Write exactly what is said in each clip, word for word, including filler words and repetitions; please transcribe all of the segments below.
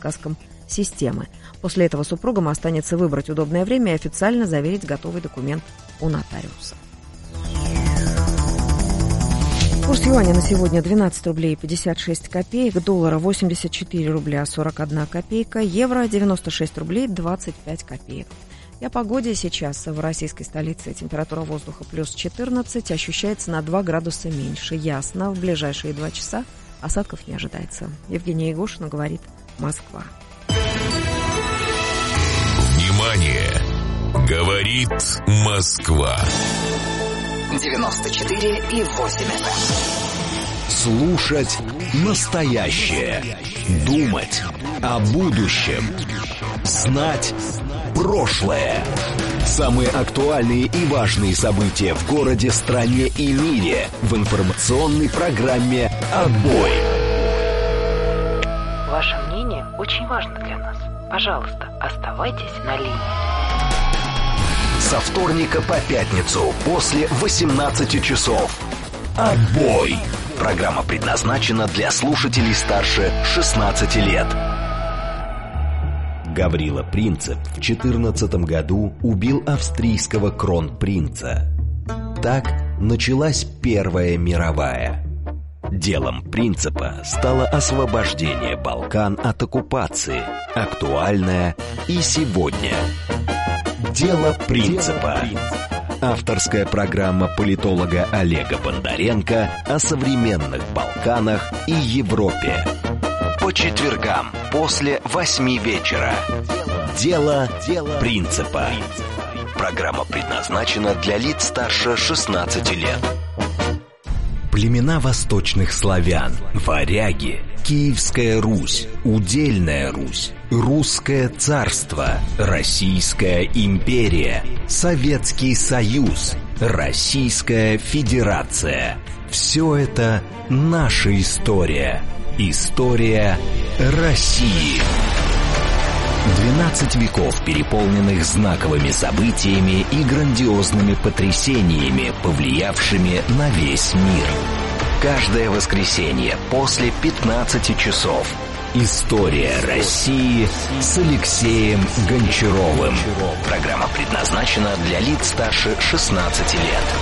подсказкам системы. После этого супругам останется выбрать удобное время и официально заверить готовый документ у нотариуса. Курс юаня на сегодня двенадцать рублей пятьдесят шесть копеек, доллара восемьдесят четыре рубля сорок одна копейка, евро девяносто шесть рублей двадцать пять копеек. И о погоде сейчас в российской столице температура воздуха плюс четырнадцать, ощущается на два градуса меньше. Ясно, в ближайшие два часа осадков не ожидается. Евгения Егошина говорит «Москва». Внимание! Говорит Москва. девяносто четыре и восемь эф эм. Слушать настоящее. Думать о будущем. Знать прошлое. Самые актуальные и важные события в городе, стране и мире в информационной программе «Отбой». Ваше мнение очень важно для нас. Пожалуйста, оставайтесь на линии. Со вторника по пятницу после восемнадцати часов. «Отбой». Программа предназначена для слушателей старше шестнадцати лет. Гаврила Принцип в четырнадцатом году убил австрийского кронпринца. Так началась Первая мировая. Делом Принципа стало освобождение Балкан от оккупации, актуальное и сегодня. Дело Принципа. Авторская программа политолога Олега Бондаренко о современных Балканах и Европе. По четвергам после восьми вечера. Дело Принципа. Программа предназначена для лиц старше шестнадцати лет. Племена восточных славян, варяги, Киевская Русь, Удельная Русь, Русское царство, Российская империя, Советский Союз, Российская Федерация. Все это наша история. История России. двенадцать веков, переполненных знаковыми событиями и грандиозными потрясениями, повлиявшими на весь мир. Каждое воскресенье после пятнадцати часов. История России с Алексеем Гончаровым. Программа предназначена для лиц старше шестнадцати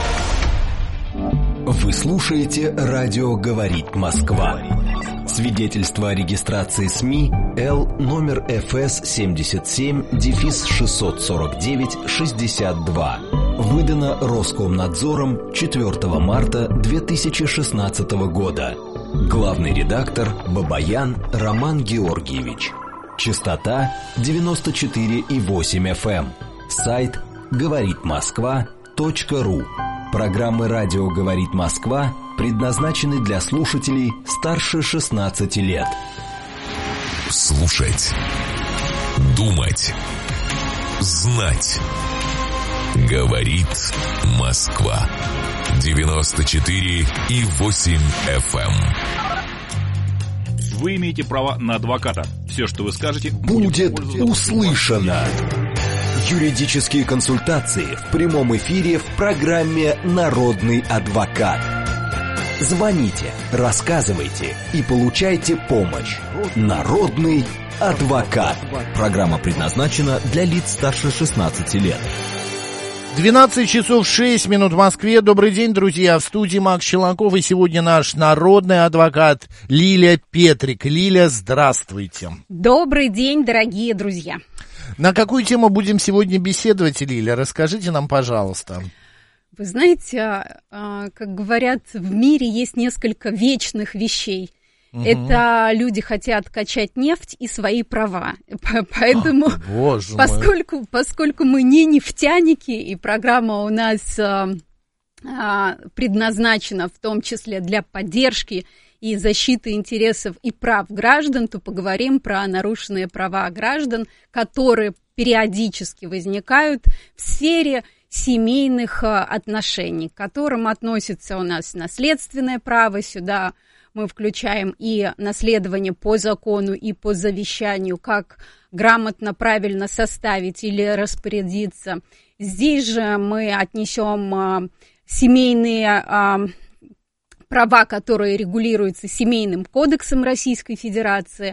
лет. Вы слушаете «Радио говорит Москва». Свидетельство о регистрации СМИ Л номер эф эс семьдесят семь шестьсот сорок девять шестьдесят два. Выдано Роскомнадзором четвёртого марта две тысячи шестнадцатого года. Главный редактор Бабаян Роман Георгиевич. Частота девяносто четыре и восемь эф эм. Сайт говорит москва точка ру. Программы «Радио говорит Москва» предназначены для слушателей старше шестнадцати лет. Слушать, думать, знать. Говорит Москва. девяносто четыре и восемь эф эм. Вы имеете право на адвоката. Все, что вы скажете, будет услышано. Юридические консультации в прямом эфире в программе «Народный адвокат». Звоните, рассказывайте и получайте помощь. Народный адвокат. Программа предназначена для лиц старше шестнадцати лет. двенадцать часов шесть минут в Москве. Добрый день, друзья. В студии Макс Челноков. И сегодня наш народный адвокат Лилия Петрик. Лиля, здравствуйте. Добрый день, дорогие друзья. На какую тему будем сегодня беседовать, Лиля? Расскажите нам, пожалуйста. Вы знаете, как говорят, в мире есть несколько вечных вещей. Угу. Это люди хотят качать нефть и свои права. Поэтому, О, поскольку, поскольку мы не нефтяники, и программа у нас а, а, предназначена в том числе для поддержки и защиты интересов и прав граждан, то поговорим про нарушенные права граждан, которые периодически возникают в сфере семейных отношений, к которым относится у нас наследственное право. Сюда мы включаем и наследование по закону, и по завещанию, как грамотно, правильно составить или распорядиться. Здесь же мы отнесем семейные права, которые регулируются Семейным кодексом Российской Федерации.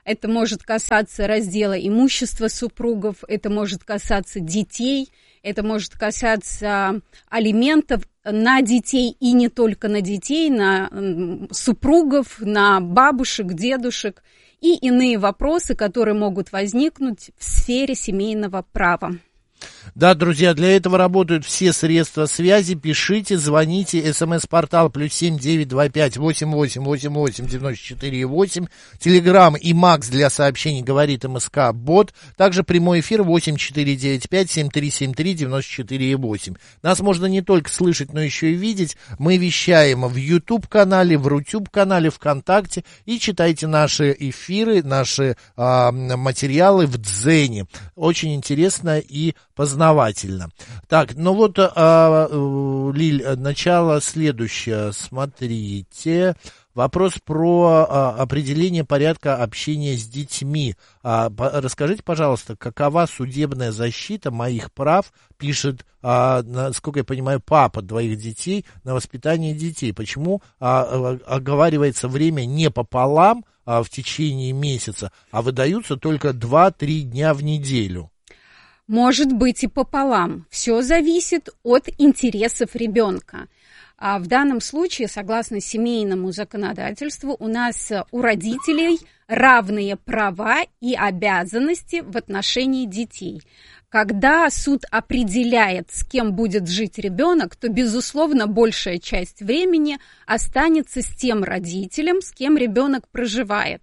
Это может касаться раздела имущества супругов, это может касаться детей, это может касаться алиментов на детей и не только на детей, на супругов, на бабушек, дедушек и иные вопросы, которые могут возникнуть в сфере семейного права. Да, друзья, для этого работают все средства связи. Пишите, звоните, смс-портал плюс семь девять два пять восемь восемь восемь восемь девяносто четыре восемь. Телеграм и Макс для сообщений говорит МСК Бот. Также прямой эфир восемь четыре девять пять семь три семь три девяносто четыре восемь. Нас можно не только слышать, но еще и видеть. Мы вещаем в YouTube-канале, в Рутюб-канале, ВКонтакте. И читайте наши эфиры, наши а, материалы в Дзене. Очень интересно и познавательно. Так, ну вот, а, Лиль, начало следующее. Смотрите. Вопрос про а, определение порядка общения с детьми. А, по, расскажите, пожалуйста, какова судебная защита моих прав, пишет, а, насколько я понимаю, папа двоих детей, на воспитание детей. Почему а, оговаривается время не пополам а, в течение месяца, а выдаются только два-три дня в неделю? Может быть и пополам. Все зависит от интересов ребенка. А в данном случае, согласно семейному законодательству, у нас у родителей равные права и обязанности в отношении детей. Когда суд определяет, с кем будет жить ребенок, то, безусловно, большая часть времени останется с тем родителем, с кем ребенок проживает.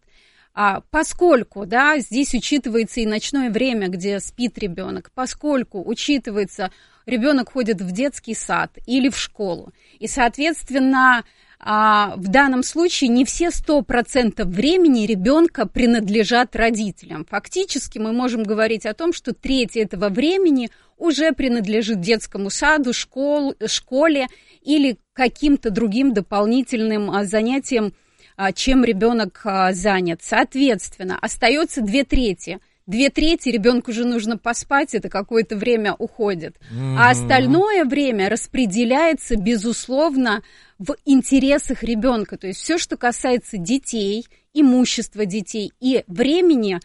А поскольку, да, здесь учитывается и ночное время, где спит ребенок, поскольку учитывается, ребенок ходит в детский сад или в школу, и, соответственно, а, в данном случае не все сто процентов времени ребенка принадлежат родителям. Фактически мы можем говорить о том, что треть этого времени уже принадлежит детскому саду, школ, школе или каким-то другим дополнительным а, занятиям, чем ребенок занят. Соответственно, остается две трети. Две трети ребенку уже нужно поспать, это какое-то время уходит. Mm-hmm. А остальное время распределяется, безусловно, в интересах ребенка. То есть все, что касается детей, имущества детей и времени,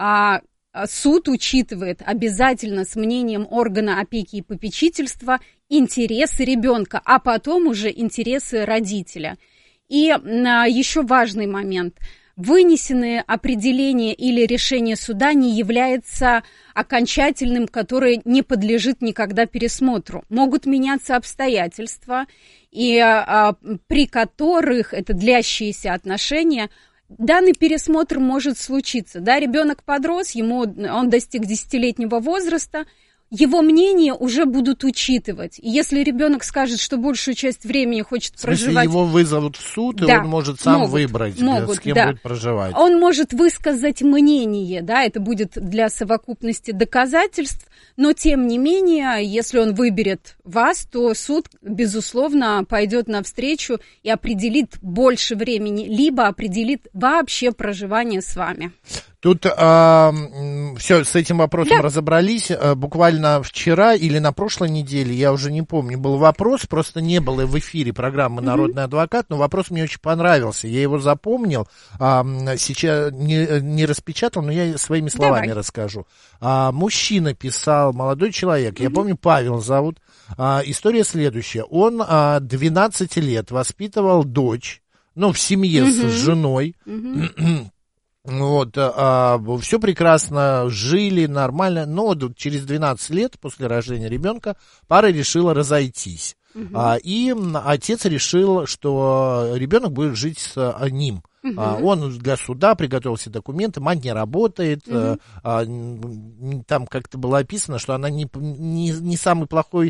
суд учитывает обязательно с мнением органа опеки и попечительства интересы ребенка, а потом уже интересы родителя. И а, еще важный момент. Вынесенное определение или решение суда не является окончательным, которое не подлежит никогда пересмотру. Могут меняться обстоятельства, и, а, при которых это длящиеся отношения, данный пересмотр может случиться. Да, ребенок подрос, ему, он достиг десятилетнего возраста, его мнение уже будут учитывать. И если ребенок скажет, что большую часть времени хочет проживать... В смысле, его вызовут в суд, и да, он может сам могут, выбрать, могут, с кем да. будет проживать. Он может высказать мнение, да, это будет для совокупности доказательств, но тем не менее, если он выберет вас, то суд, безусловно, пойдет навстречу и определит больше времени, либо определит вообще проживание с вами. Тут а, все, с этим вопросом да. разобрались. А, буквально вчера или на прошлой неделе, я уже не помню, был вопрос, просто не было в эфире программы «Народный mm-hmm. адвокат», но вопрос мне очень понравился, я его запомнил, а, сейчас не, не распечатал, но я своими словами Давай. расскажу. А, мужчина писал, молодой человек, mm-hmm. я помню, Павел зовут. А, история следующая. Он а, двенадцать лет воспитывал дочь, ну, в семье mm-hmm. с женой. Mm-hmm. Вот, а, все прекрасно, жили нормально, но через двенадцать лет после рождения ребенка пара решила разойтись. Uh-huh. А, и отец решил, что ребенок будет жить с ним. Uh-huh. А, он для суда приготовил все документы, мать не работает, uh-huh. а, там как-то было описано, что она не, не, не самый плохой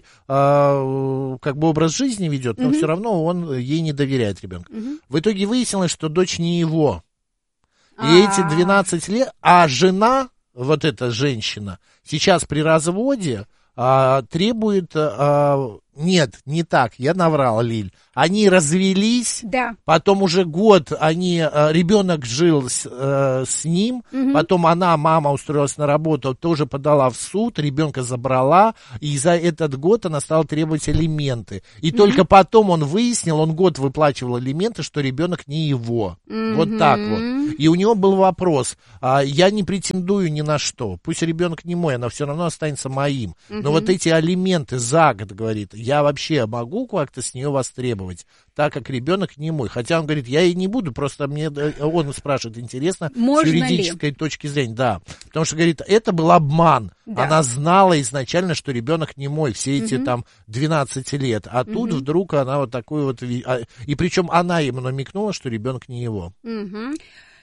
а, как бы образ жизни ведет, но uh-huh. все равно он ей не доверяет ребенку. Uh-huh. В итоге выяснилось, что дочь не его. И А-а-а. эти двенадцать лет, а жена, вот эта женщина, сейчас при разводе а, требует а, Нет, не так, я наврал, Лиль. Они развелись, да. Потом уже год они, ребенок жил с, э, с ним, угу. Потом она, мама, устроилась на работу, тоже подала в суд, ребенка забрала, и за этот год она стала требовать алименты. И угу. только потом он выяснил, он год выплачивал алименты, что ребенок не его. Угу. Вот так вот. И у него был вопрос, а, я не претендую ни на что, пусть ребенок не мой, она все равно останется моим. Угу. Но вот эти алименты за год, говорит, я вообще могу как-то с нее востребовать, так как ребенок не мой. Хотя он говорит, я и не буду, просто мне он спрашивает, интересно, можно с юридической ли? точки зрения, да. Потому что, говорит, это был обман. Да. Она знала изначально, что ребенок не мой, все эти угу. там двенадцать лет. А тут угу. вдруг она вот такой вот... И причем она ему намекнула, что ребенок не его. Угу.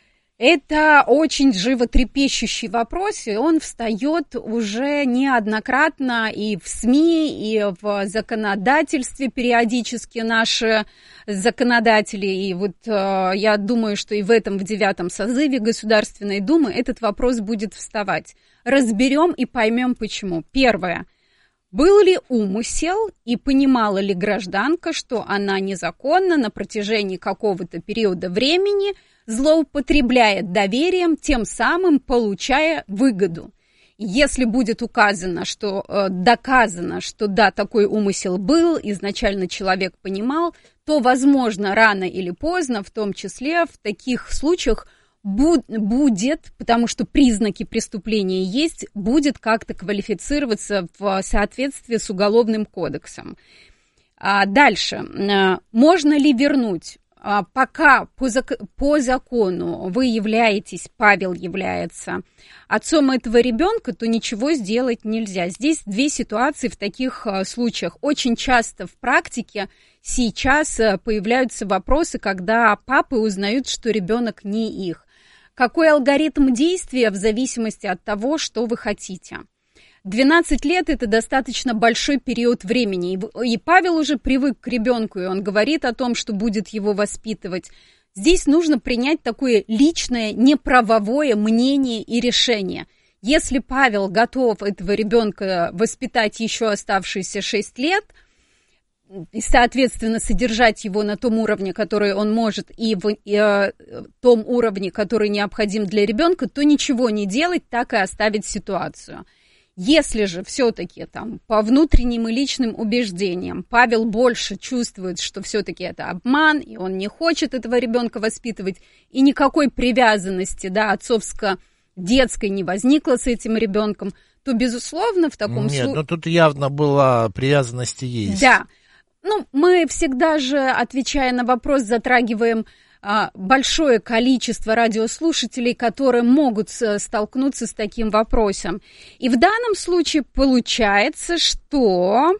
Это очень животрепещущий вопрос, и он встает уже неоднократно и в СМИ, и в законодательстве периодически наши законодатели. И вот э, я думаю, что и в этом, в девятом созыве Государственной Думы этот вопрос будет вставать. Разберем и поймем, почему. Первое. Был ли умысел и понимала ли гражданка, что она незаконно на протяжении какого-то периода времени злоупотребляет доверием, тем самым получая выгоду. Если будет указано, что э, доказано, что да, такой умысел был, изначально человек понимал, то, возможно, рано или поздно, в том числе в таких случаях, Буд, будет, потому что признаки преступления есть, будет как-то квалифицироваться в соответствии с Уголовным кодексом. А дальше. Можно ли вернуть? А пока по, зак- по закону вы являетесь, Павел является отцом этого ребенка, то ничего сделать нельзя. Здесь две ситуации в таких а, случаях. Очень часто в практике сейчас а, появляются вопросы, когда папы узнают, что ребенок не их. Какой алгоритм действия в зависимости от того, что вы хотите? двенадцать лет – это достаточно большой период времени, и Павел уже привык к ребенку, и он говорит о том, что будет его воспитывать. Здесь нужно принять такое личное, неправовое мнение и решение. Если Павел готов этого ребенка воспитать еще оставшиеся шесть лет, и, соответственно, содержать его на том уровне, который он может, и в и, э, том уровне, который необходим для ребенка, то ничего не делать, так и оставить ситуацию. Если же все-таки там по внутренним и личным убеждениям Павел больше чувствует, что все-таки это обман, и он не хочет этого ребенка воспитывать, и никакой привязанности, да, отцовско-детской не возникло с этим ребенком, то, безусловно, в таком случае... Нет, ну тут явно была привязанность есть. Да. Ну, мы всегда же, отвечая на вопрос, затрагиваем а, большое количество радиослушателей, которые могут столкнуться с таким вопросом. И в данном случае получается, что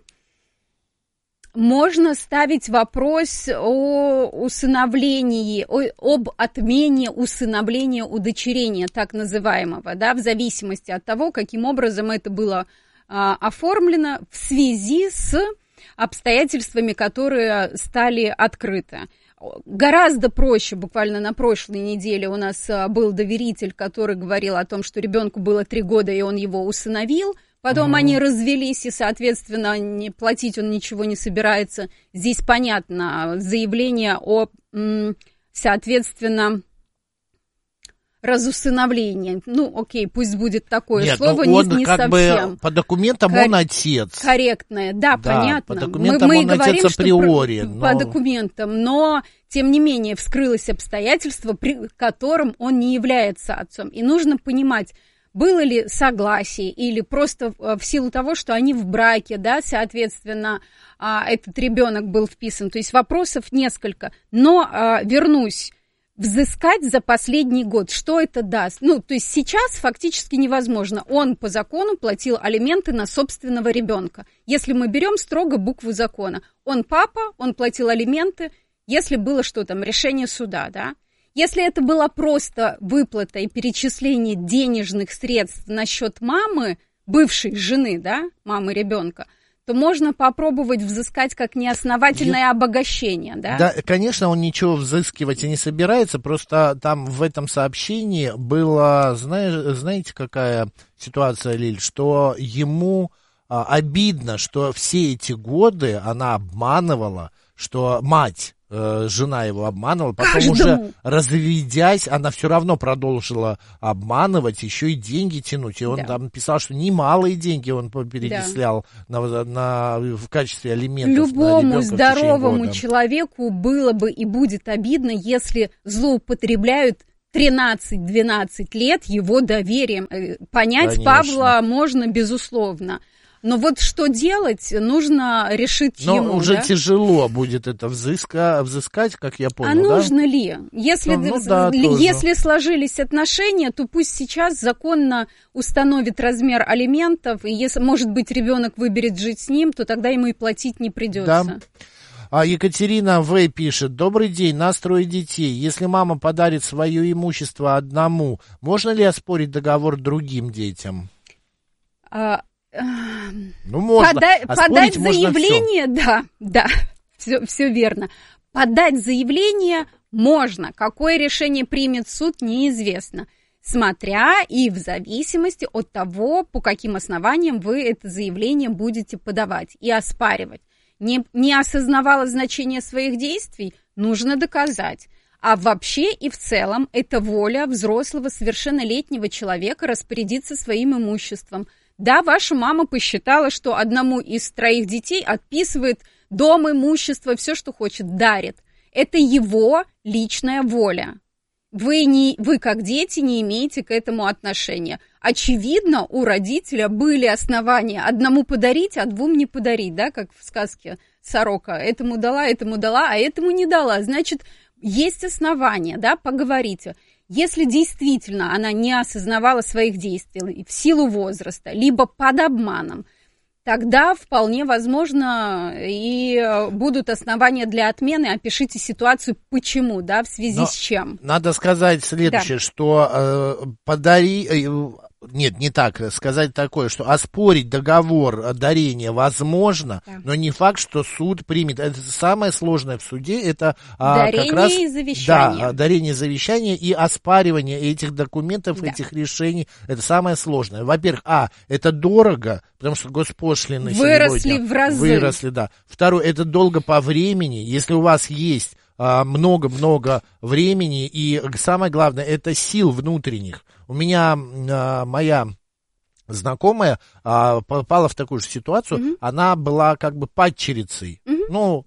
можно ставить вопрос о усыновлении, о, об отмене усыновления, удочерения, так называемого, да, в зависимости от того, каким образом это было а, оформлено в связи с обстоятельствами, которые стали открыты. Гораздо проще, буквально на прошлой неделе у нас был доверитель, который говорил о том, что ребенку было три года, и он его усыновил, потом mm-hmm. они развелись, и, соответственно, не, платить он ничего не собирается. Здесь понятно, заявление о, соответственно, разусыновление. Ну, окей, пусть будет такое Нет, слово, он не, не как совсем. Бы по документам Кор- он отец. Корректное, да, да, понятно. По документам мы, мы он говорим, отец априори. Про, но... По документам, но, тем не менее, вскрылось обстоятельство, при котором он не является отцом. И нужно понимать, было ли согласие или просто в силу того, что они в браке, да, соответственно, этот ребенок был вписан. То есть вопросов несколько. Но вернусь. Взыскать за последний год, что это даст? Ну, то есть сейчас фактически невозможно. Он по закону платил алименты на собственного ребенка. Если мы берем строго букву закона. Он папа, он платил алименты, если было что там, решение суда, да? Если это была просто выплата и перечисление денежных средств на счет мамы, бывшей жены, да, мамы ребенка, то можно попробовать взыскать как неосновательное обогащение, да? Да, конечно, он ничего взыскивать и не собирается, просто там в этом сообщении было, знаешь, знаете, какая ситуация, Лиль, что ему а, обидно, что все эти годы она обманывала, что мать, э, жена его обманывала, потом Каждому. уже разведясь, она все равно продолжила обманывать, еще и деньги тянуть. И он да. там писал, что немалые деньги он перечислял да. на, на, в качестве алиментов. Любому здоровому человеку было бы и будет обидно, если злоупотребляют тринадцать-двенадцать лет его доверием. Понять Конечно. Павла можно, безусловно. Но вот что делать, нужно решить Но ему. Но уже да? тяжело будет это взыска, взыскать, как я понял, А да? нужно ли? Если, ну, ну, да, если сложились отношения, то пусть сейчас законно установит размер алиментов, и если, может быть, ребенок выберет жить с ним, то тогда ему и платить не придется. Да. А Екатерина В. пишет: добрый день, нас трое детей. Если мама подарит свое имущество одному, можно ли оспорить договор другим детям? А... Ну, можно. Пода- подать можно заявление, все. да, да, все, все верно. Подать заявление можно. Какое решение примет суд, неизвестно. Смотря и в зависимости от того, по каким основаниям вы это заявление будете подавать и оспаривать. Не, не осознавала значение своих действий, нужно доказать. А вообще и в целом это воля взрослого совершеннолетнего человека распорядиться своим имуществом. Да, ваша мама посчитала, что одному из троих детей отписывает дом, имущество, все, что хочет, дарит. Это его личная воля. Вы, не, вы, как дети, не имеете к этому отношения. Очевидно, у родителя были основания одному подарить, а двум не подарить, да, как в сказке «Сорока». Этому дала, этому дала, а этому не дала. Значит, есть основания, да, поговорите. Если действительно она не осознавала своих действий в силу возраста, либо под обманом, тогда вполне возможно и будут основания для отмены. Опишите ситуацию, почему, да, в связи Но с чем. Надо сказать следующее, да. что э, подари... Э, Нет, не так. Сказать такое, что оспорить договор дарения возможно, да. но не факт, что суд примет. Это самое сложное в суде, это дарение как раз... и завещание. Да, дарение, завещание и оспаривание этих документов, да. этих решений. Это самое сложное. Во-первых, а, это дорого, потому что госпошлины выросли сегодня... в разы. Выросли, да. Второе, это долго по времени. Если у вас есть много-много времени, и самое главное, это сил внутренних. У меня а, моя знакомая а, попала в такую же ситуацию, mm-hmm. она была как бы падчерицей, mm-hmm. ну,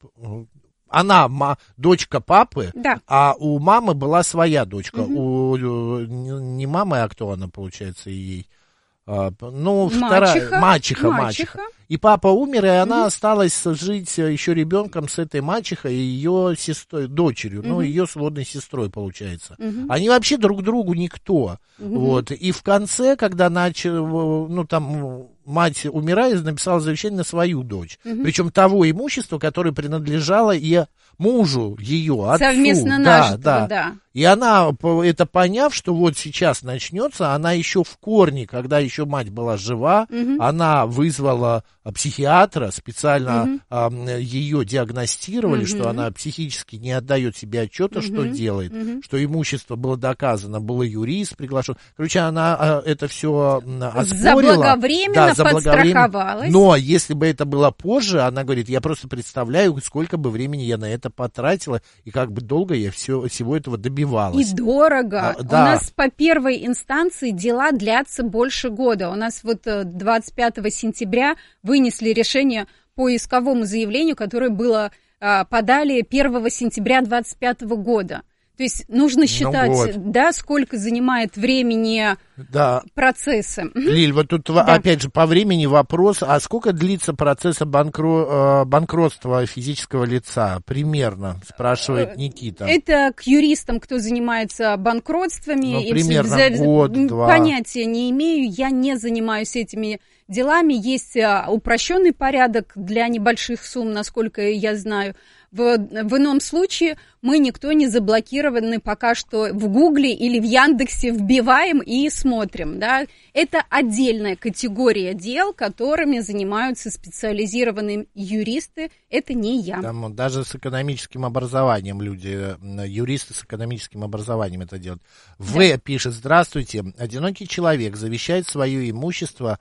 она ма, дочка папы, да. а у мамы была своя дочка, mm-hmm. у, не мама, а кто она, получается, ей? А, ну, мачеха, вторая, мачеха, мачеха. мачеха. И папа умер, и она mm-hmm. осталась жить еще ребенком с этой мачехой и ее сестрой, дочерью, mm-hmm. ну, ее сводной сестрой, получается. Mm-hmm. Они вообще друг другу никто. Mm-hmm. Вот. И в конце, когда начал, ну, там, мать умирает, написала завещание на свою дочь. Mm-hmm. Причем того имущества, которое принадлежало и мужу ее, отцу. Совместно нажитого, да. да. И она, это поняв, что вот сейчас начнется, она еще в корне, когда еще мать была жива, mm-hmm. она вызвала психиатра, специально угу. а, ее диагностировали, угу. что она психически не отдает себе отчета, угу. что делает, угу. что имущество было доказано, был юрист приглашен. Короче, она а, это все оспорила. Заблаговременно да, подстраховалась. Но если бы это было позже, она говорит, я просто представляю, сколько бы времени я на это потратила, и как бы долго я все, всего этого добивалась. И дорого. А, да. У нас по первой инстанции дела длятся больше года. У нас вот двадцать пятого сентября вынесли решение по исковому заявлению, которое было а, подали первого сентября двадцать пятого года. То есть нужно считать, ну вот. да, сколько занимает времени да. процессы. Лиль, вот тут да. опять же по времени вопрос, а сколько длится процесс банкро... банкротства физического лица? Примерно, спрашивает Никита. Это к юристам, кто занимается банкротствами. Ну, примерно и... год-два. Понятия не имею, я не занимаюсь этими делами. Есть упрощенный порядок для небольших сумм, насколько я знаю. В, в ином случае мы никто не заблокированы пока что в Гугле или в Яндексе вбиваем и смотрим, да. Это отдельная категория дел, которыми занимаются специализированные юристы, это не я. Там даже с экономическим образованием люди, юристы с экономическим образованием это делают. В. Да. пишет, здравствуйте, одинокий человек завещает свое имущество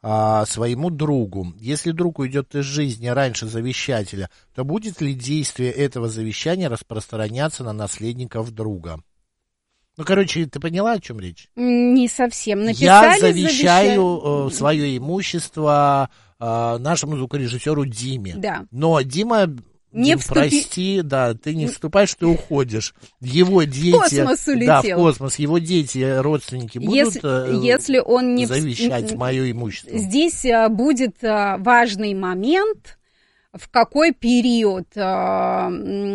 а, своему другу. Если друг уйдет из жизни раньше завещателя, то будет ли действие этого завещания распространяться на наследников друга? Ну, короче, ты поняла, о чем речь? Не совсем. Написали Я завещаю завещание... э, свое имущество э, нашему звукорежиссеру Диме. Да. Но Дима, не Дим, вступи... прости, да, ты не вступаешь, ты уходишь. Его дети... В космос улетел. Да, в космос. Его дети, родственники будут если, э, если он не... завещать в... мое имущество. Здесь а, будет а, важный момент, в какой период а,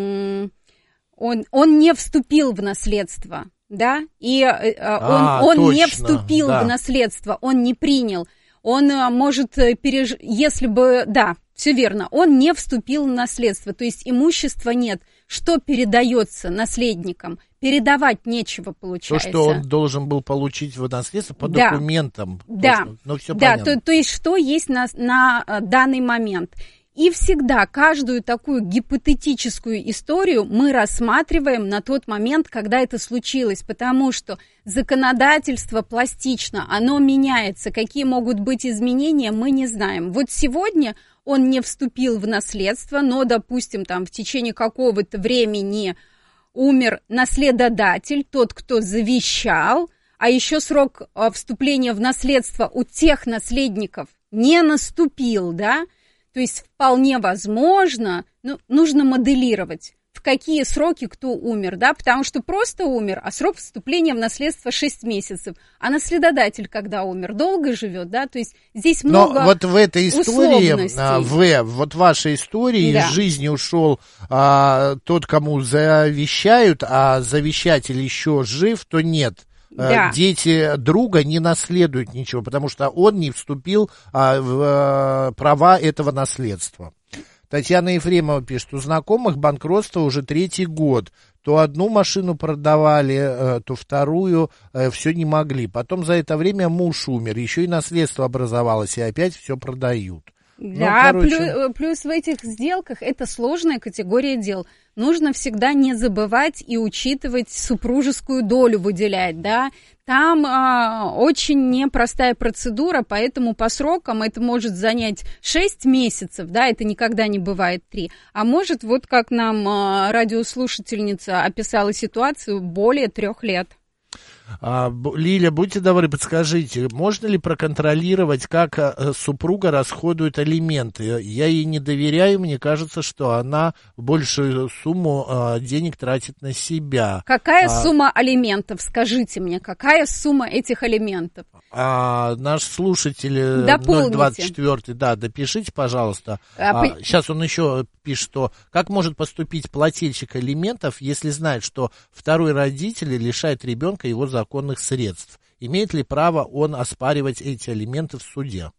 он, он не вступил в наследство. Да, и э, а, он, он точно, не вступил да. в наследство, он не принял, он а, может переж... если бы, да, все верно, он не вступил в наследство, то есть имущества нет. Что передается наследникам? Передавать нечего, получается. То, что он должен был получить в наследство по да. документам. Да, то, что... ну, все да, понятно. то, то есть что есть на, на данный момент. И всегда каждую такую гипотетическую историю мы рассматриваем на тот момент, когда это случилось, потому что законодательство пластично, оно меняется. Какие могут быть изменения, мы не знаем. Вот сегодня он не вступил в наследство, но, допустим, там в течение какого-то времени умер наследодатель, тот, кто завещал, а еще срок вступления в наследство у тех наследников не наступил, да? То есть вполне возможно, ну, нужно моделировать, в какие сроки кто умер, да, потому что просто умер, а срок вступления в наследство шесть месяцев, а наследодатель, когда умер, долго живет, да, то есть здесь много Но вот в этой истории, условностей. в вот вашей истории Да. из жизни ушел а, тот, кому завещают, а завещатель еще жив, то нет. Да. Дети друга не наследуют ничего, потому что он не вступил а, в а, права этого наследства. Татьяна Ефремова пишет, у знакомых банкротство уже третий год. То одну машину продавали, то вторую, все не могли. Потом за это время муж умер, еще и наследство образовалось, и опять все продают. Да, ну, короче... плюс, плюс в этих сделках это сложная категория дел. Нужно всегда не забывать и учитывать супружескую долю выделять, да. Там а, очень непростая процедура, поэтому по срокам это может занять шесть месяцев, да, это никогда не бывает три. А может, вот как нам а, радиослушательница описала ситуацию, более трех лет. А, Лиля, будьте добры, подскажите, можно ли проконтролировать, как а, супруга расходует алименты? Я ей не доверяю, мне кажется, что она большую сумму а, денег тратит на себя. Какая а, сумма алиментов? Скажите мне, какая сумма этих алиментов? А, наш слушатель Дополните. ноль двадцать четыре, да, допишите, пожалуйста. А, а, сейчас он еще пишет, что как может поступить плательщик алиментов, если знает, что второй родитель лишает ребенка его законных средств? Имеет ли право он оспаривать эти алименты в суде?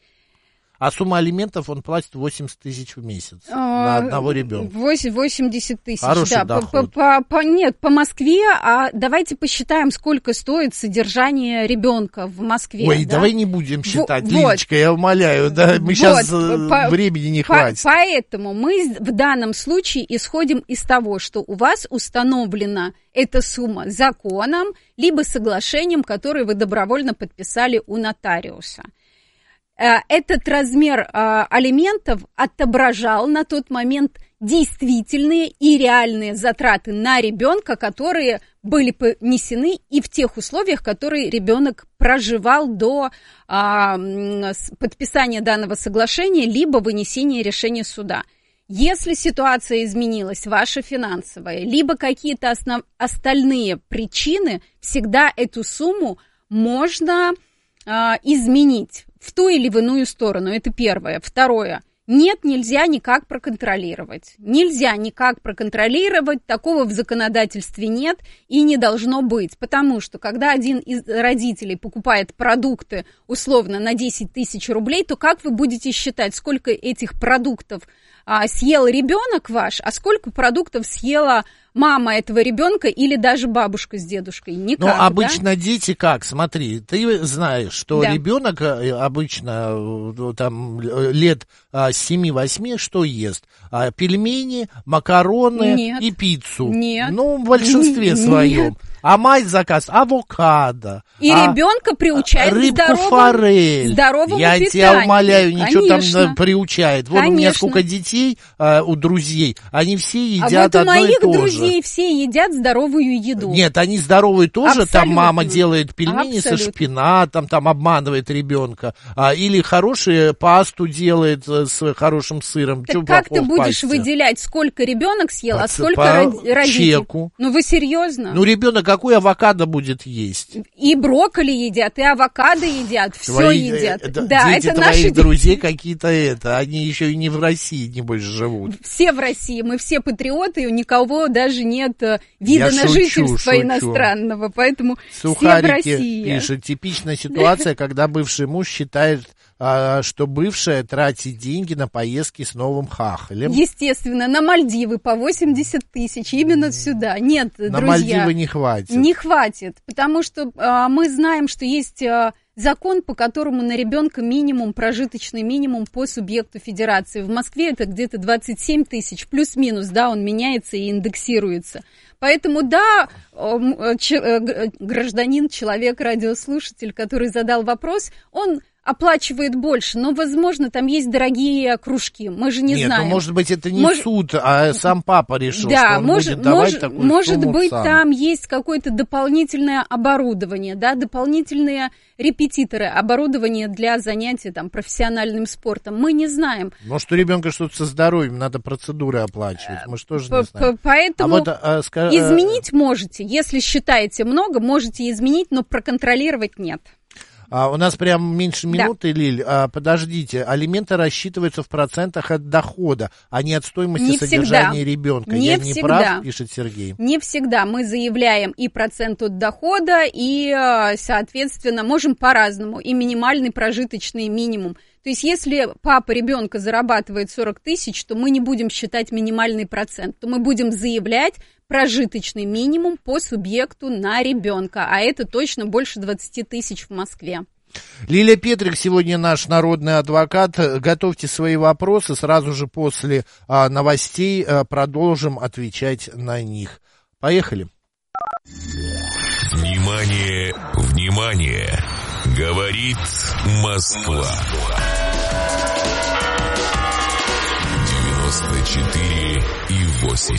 А сумма алиментов он платит восемьдесят тысяч в месяц на одного ребенка. восемьдесят тысяч, Хороший да. доход. По, по, по, нет, по Москве, а давайте посчитаем, сколько стоит содержание ребенка в Москве. Ой, да? давай не будем считать, вот. Лилечка, я умоляю, да, мы вот. сейчас по, времени не по, хватит. Поэтому мы в данном случае исходим из того, что у вас установлена эта сумма законом, либо соглашением, которое вы добровольно подписали у нотариуса. Этот размер а, алиментов отображал на тот момент действительные и реальные затраты на ребенка, которые были понесены и в тех условиях, которые ребенок проживал до а, подписания данного соглашения, либо вынесения решения суда. Если ситуация изменилась, ваша финансовая, либо какие-то основ... остальные причины, всегда эту сумму можно а, изменить в ту или в иную сторону. Это первое. Второе. Нет, нельзя никак проконтролировать. Нельзя никак проконтролировать, такого в законодательстве нет и не должно быть. Потому что, когда один из родителей покупает продукты условно на десять тысяч рублей, то как вы будете считать, сколько этих продуктов а, съел ребенок ваш, а сколько продуктов съела мама этого ребенка или даже бабушка с дедушкой. Никак, ну, обычно да? дети как? Смотри, ты знаешь, что да. ребенок обычно там лет семи-восьми что ест? Пельмени, макароны Нет. и пиццу. Нет. Ну, в большинстве своем. Нет. А мать заказ авокадо. И а ребенка приучает рыбку, к здоровому, форель. здоровому Я питанию. тебя умоляю, ничего Конечно. там приучает. Вот Конечно. у меня сколько детей а, у друзей, они все едят а вот одно у моих и то друзей же. все едят здоровую еду. Нет, они здоровые тоже. Абсолютно. Там мама делает пельмени Абсолютно. со шпинатом, там обманывает ребенка. А, или хорошую пасту делает с хорошим сыром. Так Чё как ты плохого в будешь пасте? выделять, сколько ребенок съел, По- а сколько по роди- родителей? чеку. Ну вы серьезно? Ну, ребенок какой авокадо будет есть? И брокколи едят, и авокадо едят, все Твои, едят. э, да, дети это твоих наши друзей какие-то это, они еще и не в России, небось, живут. Все в России, мы все патриоты, и у никого даже нет э, вида Я на шучу, жительство шучу. иностранного, поэтому все в Сухарики России. пишет, типичная ситуация, когда бывший муж считает, а, что бывшая тратит деньги на поездки с новым хахалем. Естественно, на Мальдивы по восемьдесят тысяч, именно сюда. Нет, На друзья. Мальдивы не хватит. Не хватит, потому что а, мы знаем, что есть а, закон, по которому на ребенка минимум, прожиточный минимум по субъекту федерации. В Москве это где-то двадцать семь тысяч, плюс-минус, да, он меняется и индексируется. Поэтому, да, гражданин, человек, радиослушатель, который задал вопрос, он оплачивает больше, но, возможно, там есть дорогие кружки, мы же не Нет, знаем. ну, может быть, это не Может... суд, а сам папа решил, да, что он может, будет давать может, такую может сумму быть, сам. там есть какое-то дополнительное оборудование, да, дополнительные репетиторы, оборудование для занятий там профессиональным спортом. Мы не знаем. Может, у ребенка что-то со здоровьем, надо процедуры оплачивать, мы же тоже не знаем. Поэтому а вот, а, ска... изменить можете, если считаете много, можете изменить, но проконтролировать нет. А, у нас прям меньше минуты, да. Лиль. А, подождите, алименты рассчитываются в процентах от дохода, а не от стоимости не содержания всегда. ребенка. Не Я всегда. не прав, пишет Сергей. Не всегда. Мы заявляем и процент от дохода, и, соответственно, можем по-разному. И минимальный прожиточный минимум. То есть, если папа ребенка зарабатывает сорок тысяч, то мы не будем считать минимальный процент, то мы будем заявлять прожиточный минимум по субъекту на ребенка, а это точно больше двадцать тысяч в Москве. Лилия Петрик сегодня наш народный адвокат. Готовьте свои вопросы, сразу же после а, новостей а, продолжим отвечать на них. Поехали. Внимание, внимание! Говорит Москва. девяносто четыре и восемь.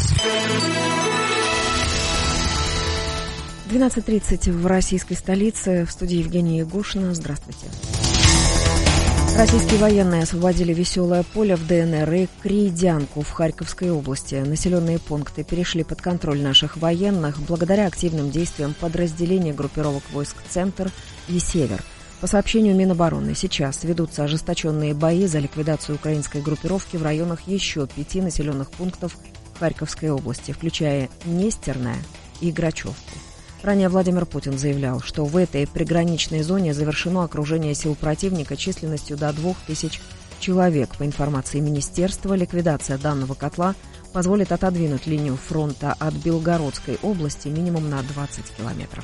двенадцать тридцать в российской столице. В студии Евгения Ягушина. Здравствуйте. Российские военные освободили Веселое поле в ДНР и Крейдянку в Харьковской области. Населенные пункты перешли под контроль наших военных благодаря активным действиям подразделений группировок войск «Центр» и «Север». По сообщению Минобороны, сейчас ведутся ожесточенные бои за ликвидацию украинской группировки в районах еще пяти населенных пунктов Харьковской области, включая Нестерное и Грачевку. Ранее Владимир Путин заявлял, что в этой приграничной зоне завершено окружение сил противника численностью до двух тысяч человек. По информации министерства, ликвидация данного котла позволит отодвинуть линию фронта от Белгородской области минимум на двадцать километров.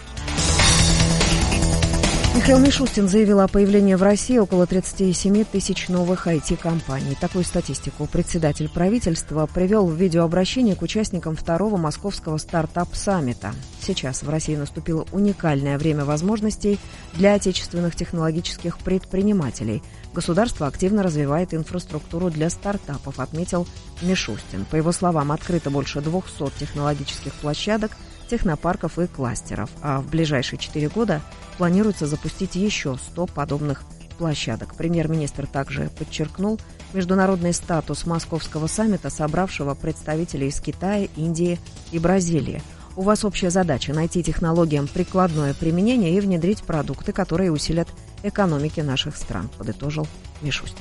Михаил Мишустин заявил о появлении в России около тридцать семь тысяч новых ай ти-компаний. Такую статистику председатель правительства привел в видеообращении к участникам второго московского стартап-саммита. Сейчас в России наступило уникальное время возможностей для отечественных технологических предпринимателей. Государство активно развивает инфраструктуру для стартапов, отметил Мишустин. По его словам, открыто больше двухсот технологических площадок, технопарков и кластеров, а в ближайшие четыре года планируется запустить еще сто подобных площадок. Премьер-министр также подчеркнул международный статус московского саммита, собравшего представителей из Китая, Индии и Бразилии. У вас общая задача – найти технологиям прикладное применение и внедрить продукты, которые усилят экономики наших стран, подытожил Мишустин.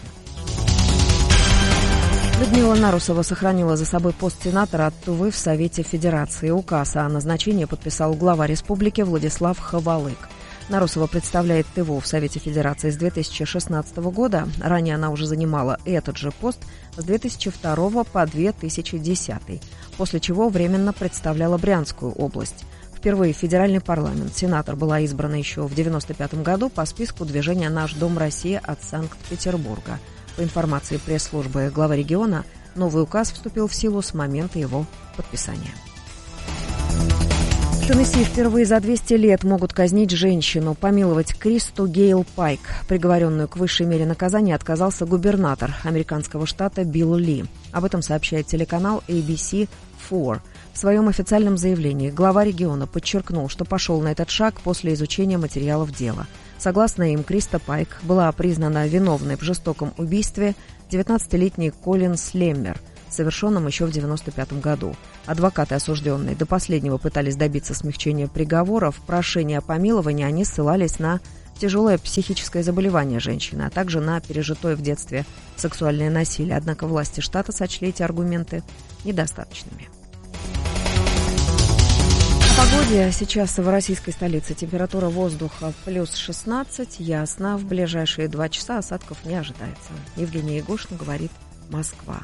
Людмила Нарусова сохранила за собой пост сенатора от Тувы в Совете Федерации. Указ о назначении подписал глава республики Владислав Ховалык. Нарусова представляет ТВО в Совете Федерации с две тысячи шестнадцатого года. Ранее она уже занимала этот же пост с две тысячи второго по две тысячи десятый, после чего временно представляла Брянскую область. Впервые в федеральный парламент сенатор была избрана еще в девяносто пятом году по списку движения «Наш дом Россия» от Санкт-Петербурга. По информации пресс-службы главы региона, новый указ вступил в силу с момента его подписания. В Теннесси впервые за двести лет могут казнить женщину. Помиловать Кристу Гейл Пайк, приговоренную к высшей мере наказания, отказался губернатор американского штата Билл Ли. Об этом сообщает телеканал эй би си четыре. В своем официальном заявлении глава региона подчеркнул, что пошел на этот шаг после изучения материалов дела. Согласно им, Криста Пайк была признана виновной в жестоком убийстве девятнадцатилетней Колин Слеммер, совершенном еще в девяносто пятом году. Адвокаты осужденной до последнего пытались добиться смягчения приговора. В прошении о помиловании они ссылались на тяжелое психическое заболевание женщины, а также на пережитое в детстве сексуальное насилие. Однако власти штата сочли эти аргументы недостаточными. О погоде. Сейчас в российской столице температура воздуха плюс шестнадцать, ясно. В ближайшие два часа осадков не ожидается. Евгения Егошина, говорит Москва.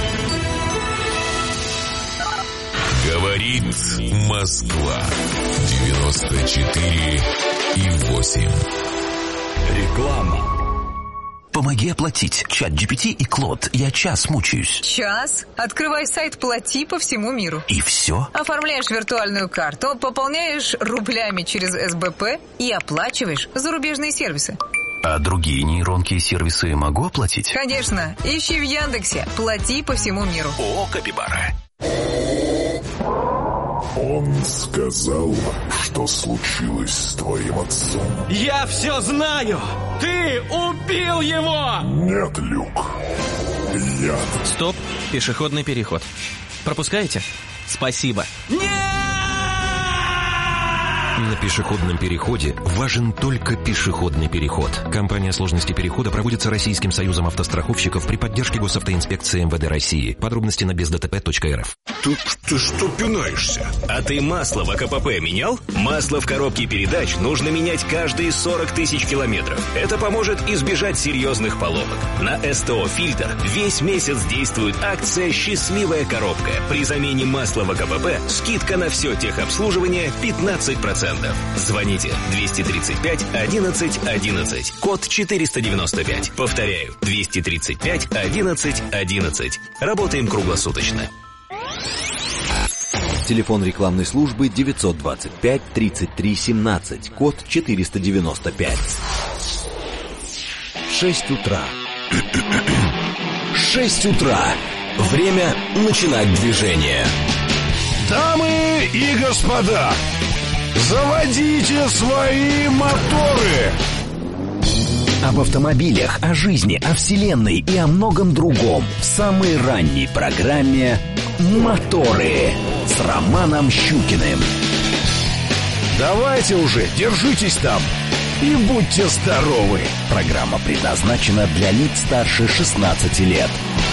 Говорит Москва. девяносто четыре и восемь. Реклама. Помоги оплатить. Чат джи пи ти и Клод. Я час мучаюсь. Час? Открывай сайт «Плати» по всему миру. И все? Оформляешь виртуальную карту, пополняешь рублями через эс бэ пэ и оплачиваешь зарубежные сервисы. А другие нейронки и сервисы могу оплатить? Конечно. Ищи в Яндексе «Плати» по всему миру. О, капибара. Он сказал, что случилось с твоим отцом. Я все знаю! Ты убил его! Нет, Люк. Я... Стоп, пешеходный переход. Пропускаете? Спасибо. Нет! На пешеходном переходе важен только пешеходный переход. Компания сложности перехода проводится Российским союзом автостраховщиков при поддержке Госавтоинспекции эм вэ дэ России. Подробности на без дэ тэ пэ точка эр эф. Ты, ты что пинаешься? А ты масло в а ка пэ пэ менял? Масло в коробке передач нужно менять каждые сорок тысяч километров. Это поможет избежать серьезных поломок. На эс тэ о «Фильтр» весь месяц действует акция «Счастливая коробка». При замене масла в а ка пэ пэ скидка на все техобслуживание пятнадцать процентов. Звоните двести тридцать пять одиннадцать одиннадцать, код четыреста девяносто пять. Повторяю, двести тридцать пять одиннадцать одиннадцать. Работаем круглосуточно. Телефон рекламной службы девятьсот двадцать пять тридцать три семнадцать, код четыреста девяносто пять. шесть утра. шесть утра. Время начинать движение. Дамы и господа, заводите свои моторы! Об автомобилях, о жизни, о вселенной и о многом другом в самой ранней программе «Моторы» с Романом Щукиным. Давайте уже, держитесь там и будьте здоровы. Программа предназначена для лиц старше шестнадцати лет.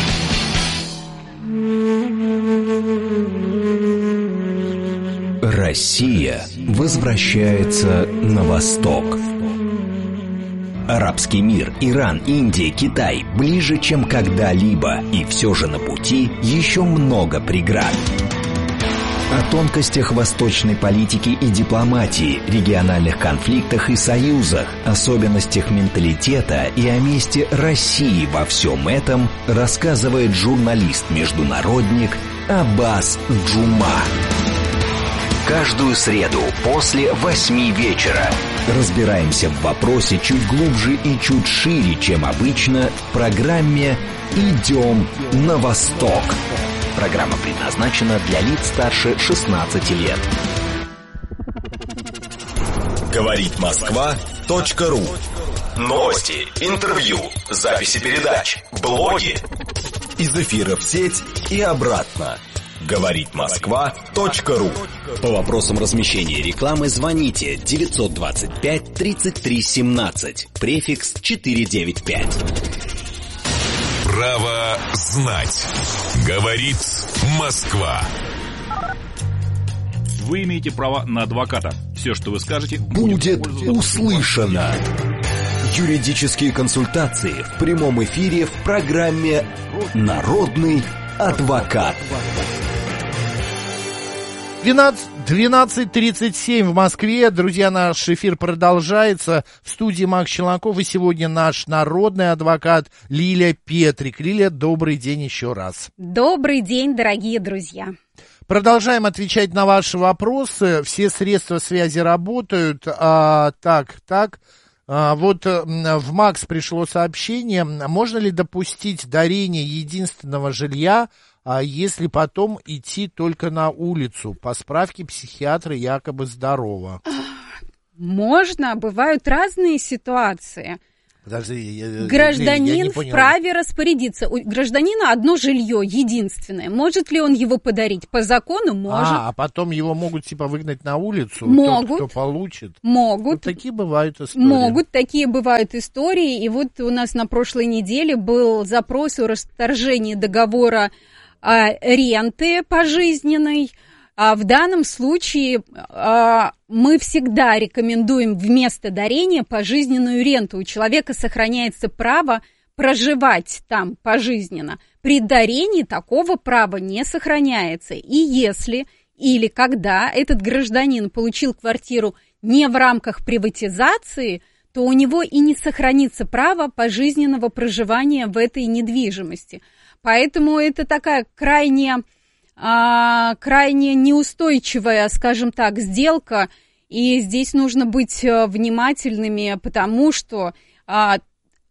Россия возвращается на восток. Арабский мир, Иран, Индия, Китай ближе, чем когда-либо. И все же на пути еще много преград. О тонкостях восточной политики и дипломатии, региональных конфликтах и союзах, особенностях менталитета и о месте России во всем этом рассказывает журналист-международник Аббас Джума. Каждую среду после восьми вечера разбираемся в вопросе чуть глубже и чуть шире, чем обычно, в программе «Идем на восток». Программа предназначена для лиц старше шестнадцати лет. Говорит Москва точка ру. Новости, интервью, записи передач, блоги. Из эфира в сеть и обратно. Говорит Москва точка ру. По вопросам размещения рекламы звоните девятьсот двадцать пять тридцать три семнадцать, префикс четыреста девяносто пять. Право знать. Говорит Москва. Вы имеете право на адвоката. Все, что вы скажете, будет услышано. Юридические консультации в прямом эфире в программе «Народный адвокат». двенадцать тридцать семь в Москве. Друзья, наш эфир продолжается. В студии Макс Челноков. И сегодня наш народный адвокат Лилия Петрик. Лилия, добрый день еще раз. Добрый день, дорогие друзья. Продолжаем отвечать на ваши вопросы. Все средства связи работают. А, так, так. А, вот в МАКС пришло сообщение. Можно ли допустить дарение единственного жилья, а если потом идти только на улицу? По справке психиатра якобы здорово. Можно, бывают разные ситуации. Подожди, я, Гражданин я не понял. Вправе распорядиться. У гражданина одно жилье единственное. Может ли он его подарить? По закону может. А, а потом его могут типа выгнать на улицу? Могут. Тот, кто получит? Могут. Вот такие бывают истории. Могут, такие бывают истории. И вот у нас на прошлой неделе был запрос о расторжении договора а, ренты пожизненной. А в данном случае а, мы всегда рекомендуем вместо дарения пожизненную ренту. У человека сохраняется право проживать там пожизненно. При дарении такого права не сохраняется. И если или когда этот гражданин получил квартиру не в рамках приватизации, то у него и не сохранится право пожизненного проживания в этой недвижимости. Поэтому это такая крайне... А, крайне неустойчивая, скажем так, сделка, и здесь нужно быть внимательными, потому что а,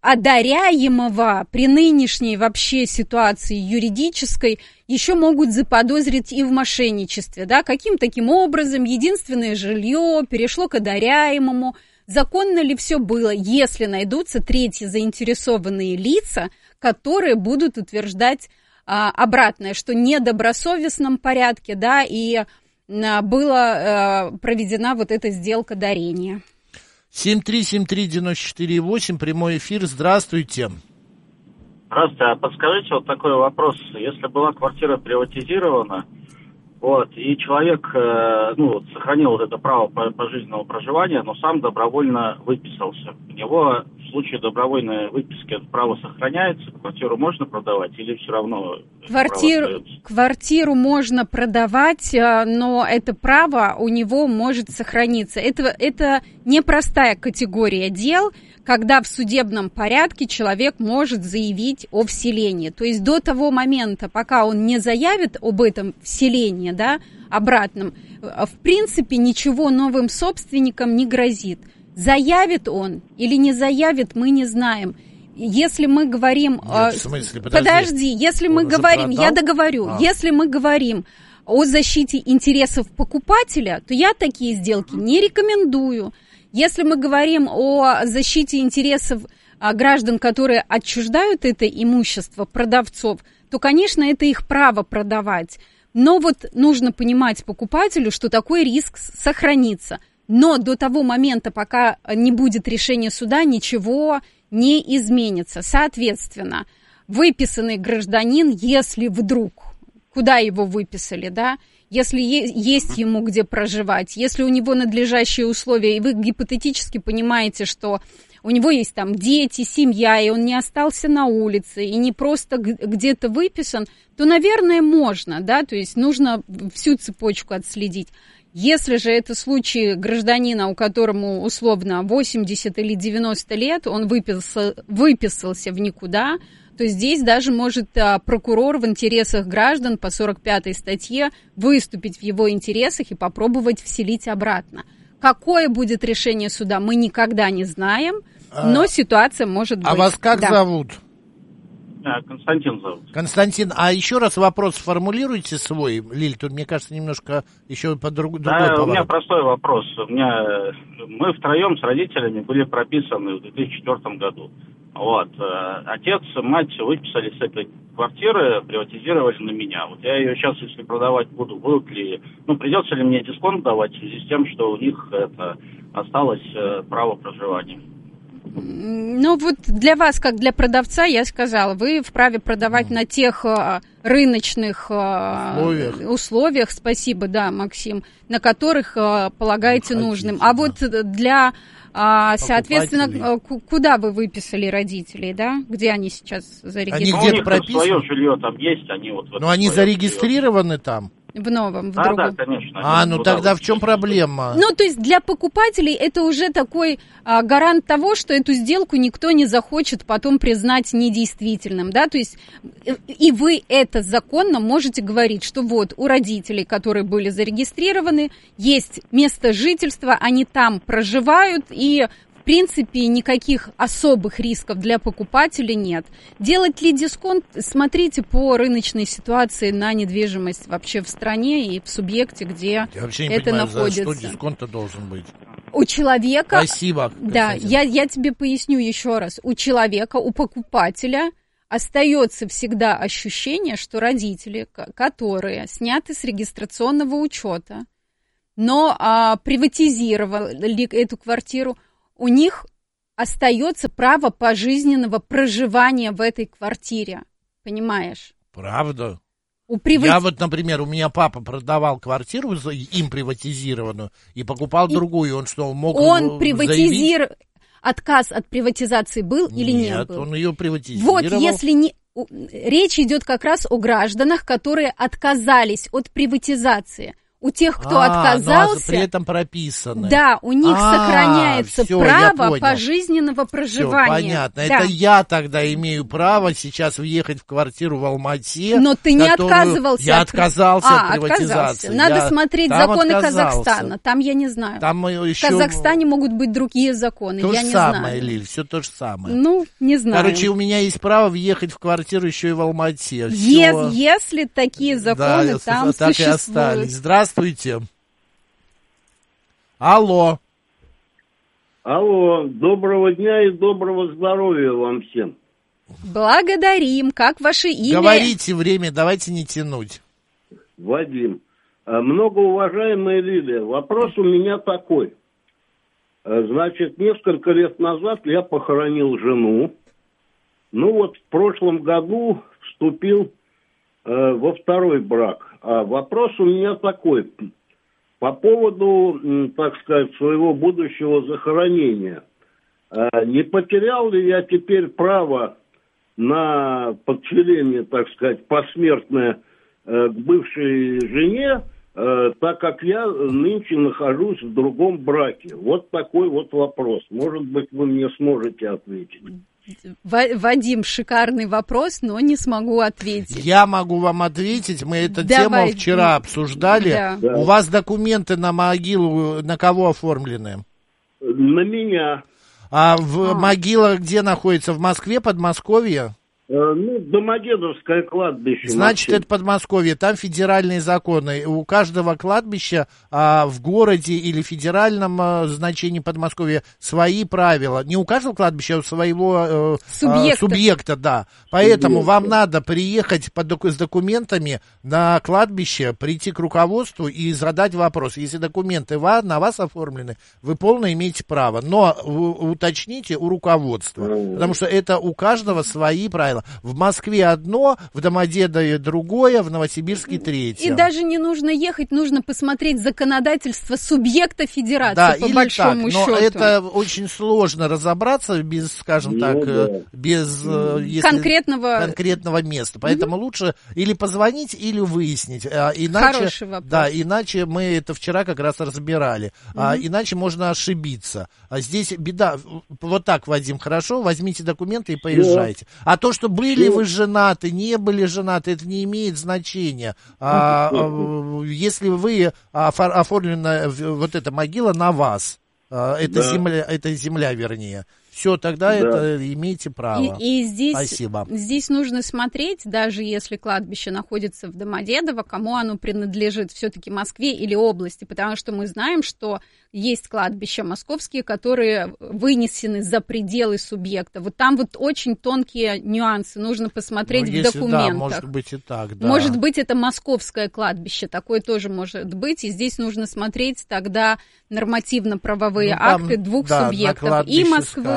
одаряемого при нынешней вообще ситуации юридической еще могут заподозрить и в мошенничестве, да, каким таким образом единственное жилье перешло к одаряемому, законно ли все было, если найдутся третьи заинтересованные лица, которые будут утверждать обратное, что в недобросовестном порядке, да, и была э, проведена вот эта сделка дарения. семь три семь три девять четыре восемь, прямой эфир, здравствуйте. Здравствуйте, а подскажите вот такой вопрос. Если была квартира приватизирована, вот, и человек, э, ну, сохранил вот это право пожизненного проживания, но сам добровольно выписался, у него в случае добровольной выписки это право сохраняется, квартиру можно продавать или все равно? Квартиру, квартиру можно продавать, но это право у него может сохраниться. Это, это непростая категория дел, когда в судебном порядке человек может заявить о вселении. То есть до того момента, пока он не заявит об этом вселении, да, обратном, в принципе ничего новым собственникам не грозит. Заявит он или не заявит, мы не знаем. Если мы говорим... Нет, в смысле, подожди. подожди, если он мы говорим... Я договорю. А. Если мы говорим о защите интересов покупателя, то я такие сделки не рекомендую. Если мы говорим о защите интересов граждан, которые отчуждают это имущество продавцов, то, конечно, это их право продавать. Но вот нужно понимать покупателю, что такой риск сохранится. Но до того момента, пока не будет решения суда, ничего не изменится. Соответственно, выписанный гражданин, если вдруг, куда его выписали, да, если есть ему где проживать, если у него надлежащие условия, и вы гипотетически понимаете, что у него есть там дети, семья, и он не остался на улице, и не просто где-то выписан, то, наверное, можно, да, то есть нужно всю цепочку отследить. Если же это случай гражданина, у которому условно восемьдесят или девяносто лет, он выписался, выписался в никуда, то здесь даже может а, прокурор в интересах граждан по сорок пятой статье выступить в его интересах и попробовать вселить обратно. Какое будет решение суда, мы никогда не знаем, но а, ситуация может быть. А вас как да. зовут? Константин зовут. Константин, а еще раз вопрос сформулируйте свой, Лиль, тут, мне кажется, немножко еще по друг, другой да, поворот. У меня простой вопрос. У меня, мы втроем с родителями были прописаны в две тысячи четвёртом году. Вот. Отец, мать выписали с этой квартиры, приватизировали на меня. Вот я ее сейчас, если продавать буду, будут ли, ну, придется ли мне дисконт давать в связи с тем, что у них это осталось право проживания? Ну, вот для вас, как для продавца, я сказала, вы вправе продавать mm. на тех а, рыночных а, условиях. условиях, спасибо, да, Максим, на которых а, полагаете Хотите, нужным. А да. вот для, а, соответственно, куда вы выписали родителей, да? Где они сейчас зарегистрированы? Они где-то прописаны? Свое жилье там есть, они вот... Но они зарегистрированы жилье. Там? В новом, в да, другом. Да, конечно. А, ну тогда в чем проблема? Ну, то есть для покупателей это уже такой а, гарант того, что эту сделку никто не захочет потом признать недействительным, да, то есть и вы это законно можете говорить, что вот у родителей, которые были зарегистрированы, есть место жительства, они там проживают, и в принципе, никаких особых рисков для покупателя нет. Делать ли дисконт? Смотрите по рыночной ситуации на недвижимость вообще в стране и в субъекте, где я вообще не это понимаю, находится. За что дисконт должен быть? У человека... Спасибо. Да, я, я тебе поясню еще раз. У человека, у покупателя остается всегда ощущение, что родители, которые сняты с регистрационного учета, но а, приватизировали эту квартиру, у них остается право пожизненного проживания в этой квартире. Понимаешь? Правда? У приват... Я вот, например, у меня папа продавал квартиру им приватизированную и покупал и другую. Он что, мог Он приватизировал... Отказ от приватизации был или не Нет, был? он ее приватизировал. Вот, если не... Речь идет как раз о гражданах, которые отказались от приватизации. У тех, кто а, отказался, но при этом прописаны. Да, у них а, сохраняется всё, право пожизненного проживания. Всё, понятно. Да. Это я тогда имею право сейчас въехать в квартиру в Алмате. Но ты не отказывался. Я от... отказался а, от приватизации. Отказался. Надо я смотреть законы отказался. Казахстана. Там я не знаю. Там еще... В Казахстане могут быть другие законы. То я же не самое, знаю. Лиль, все то же самое. Ну, не знаю. Короче, у меня есть право въехать в квартиру еще и в Алмате. Е- если такие законы да, там так существуют. И остались. Здравствуйте. Алло. Алло, доброго дня и доброго здоровья вам всем. Благодарим. Как ваше имя? Говорите время, давайте не тянуть. Вадим. Многоуважаемая Лилия, вопрос у меня такой. Значит, несколько лет назад я похоронил жену. Ну вот в прошлом году вступил э, во второй брак. А вопрос у меня такой. По поводу, так сказать, своего будущего захоронения. Не потерял ли я теперь право на подселение, так сказать, посмертное к бывшей жене, так как я нынче нахожусь в другом браке? Вот такой вот вопрос. Может быть, вы мне сможете ответить. Вадим, шикарный вопрос, но не смогу ответить. Я могу вам ответить. Мы эту Давай. тему вчера обсуждали. Да. У вас документы на могилу на кого оформлены? На меня. А в а. могила где находится? В Москве, Подмосковье? Ну, Домодедовское кладбище. Значит, это Подмосковье, там федеральные законы. У каждого кладбища а, в городе или федеральном а, значении Подмосковья свои правила. Не у каждого кладбища, а у своего э, субъекта. А, субъекта, да. Поэтому Субъекта. Вам надо приехать под, с документами на кладбище, прийти к руководству и задать вопрос. Если документы ва, на вас оформлены, вы полно имеете право. Но у, уточните у руководства, mm. потому что это у каждого свои правила. В Москве одно, в Домодедове другое, в Новосибирске третье. И даже не нужно ехать, нужно посмотреть законодательство субъекта федерации, да, по большому так, счету. Но это очень сложно разобраться без, скажем ну, так, да. без если, конкретного... конкретного места. Поэтому угу. лучше или позвонить, или выяснить. Иначе, Хороший вопрос. Да, иначе мы это вчера как раз разбирали. Угу. А, иначе можно ошибиться. А здесь беда. Вот так, Вадим, хорошо, возьмите документы и поезжайте. Да. А то, что были вы женаты, не были женаты, это не имеет значения. А, а, если вы оформлена вот эта могила на вас, это да. земля, это земля, вернее. Все, тогда да. это имеете право. И, и здесь, Спасибо. Здесь нужно смотреть, даже если кладбище находится в Домодедово, кому оно принадлежит, все-таки Москве или области, потому что мы знаем, что есть кладбища московские, которые вынесены за пределы субъекта. Вот там вот очень тонкие нюансы, нужно посмотреть ну, в если, документах. Да, может быть и так, да. Может быть, это московское кладбище, такое тоже может быть, и здесь нужно смотреть тогда нормативно-правовые ну, там, акты двух да, субъектов, и Москвы,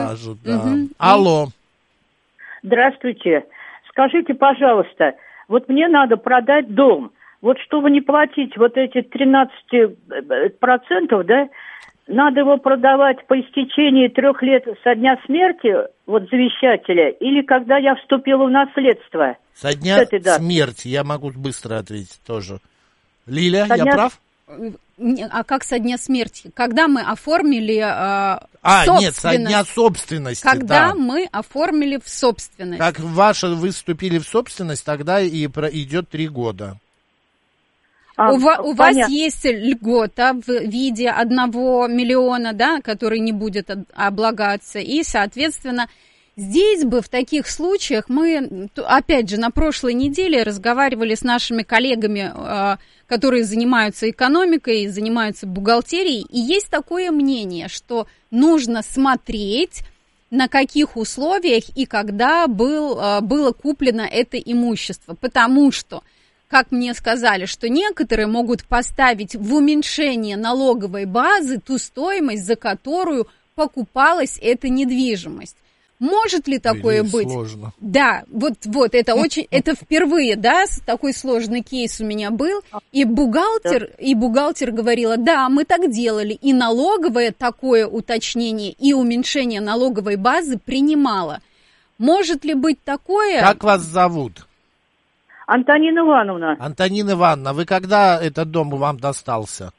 скажут, да. Угу. Алло. Здравствуйте. Скажите, пожалуйста, вот мне надо продать дом. Вот чтобы не платить вот эти тринадцать процентов, да, надо его продавать по истечении трех лет со дня смерти вот завещателя или когда я вступила в наследство? Со дня смерти, я могу быстро ответить тоже. Лиля, со я дня... прав? А как со дня смерти? Когда мы оформили э, А, нет, со дня собственности, Когда да. мы оформили в собственность. Как ваша, вы вступили в собственность, тогда и идет три года. А, у ва- у вас есть льгота в виде одного миллиона, да, который не будет облагаться, и, соответственно, здесь бы в таких случаях мы, опять же, на прошлой неделе разговаривали с нашими коллегами, которые занимаются экономикой, занимаются бухгалтерией, и есть такое мнение, что нужно смотреть, на каких условиях и когда был, было куплено это имущество, потому что, как мне сказали, что некоторые могут поставить в уменьшение налоговой базы ту стоимость, за которую покупалась эта недвижимость. Может ли такое Или быть? Сложно. Да, вот, вот, это очень, это впервые, да, такой сложный кейс у меня был, и бухгалтер, и бухгалтер говорила, да, мы так делали, и налоговое такое уточнение, и уменьшение налоговой базы принимала. Может ли быть такое? Как вас зовут? Антонина Ивановна. Антонина Ивановна, вы когда этот дом вам достался?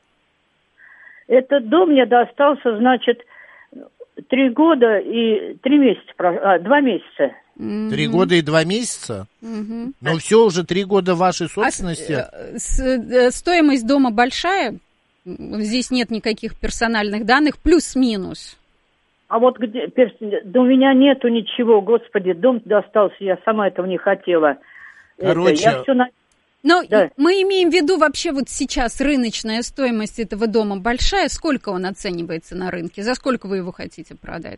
Этот дом мне достался, значит, три года и три месяца, а, два месяца. Три года и два месяца? Mm-hmm. Но все, уже три года вашей собственности. А, с, стоимость дома большая? Здесь нет никаких персональных данных, плюс-минус. А вот где, да у меня нету ничего, господи, дом достался, я сама этого не хотела. Короче... Это, я все на... Но да. мы имеем в виду вообще вот сейчас рыночная стоимость этого дома большая. Сколько он оценивается на рынке? За сколько вы его хотите продать?